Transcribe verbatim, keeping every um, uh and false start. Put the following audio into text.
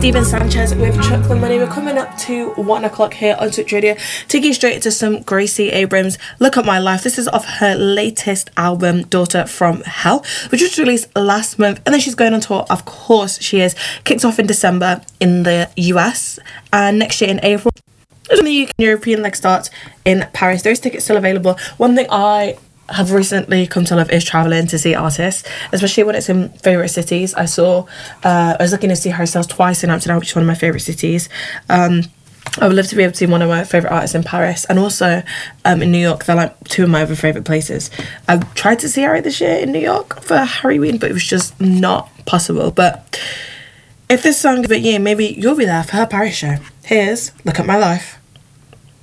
Steven Sanchez with Chuck the Money. We're coming up to one o'clock here on Switch Radio. Taking you straight into some Gracie Abrams. Look at My Life. This is off her latest album, Daughter from Hell, which was released last month. And then she's going on tour. Of course she is. Kicked off in December in the U S and next year in April in the U K, European leg starts in Paris. Those tickets still available. One thing I have recently come to love is travelling to see artists, especially when it's in favourite cities. I saw, uh, I was looking to see Harry Styles twice in Amsterdam, which is one of my favourite cities. Um, I would love to be able to see one of my favourite artists in Paris, and also um, in New York. They're like two of my other favourite places. I tried to see Harry this year in New York for Halloween, but it was just not possible. But if this song is about you, maybe you'll be there for her Paris show. Here's Look at My Life.